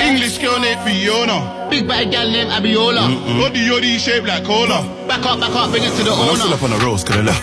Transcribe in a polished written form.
English girl named Fiona. Big bad gal named Abiola. Body yoddy shaped like cola. Back up, bring it to the I'm still owner. up on the roast, cause they left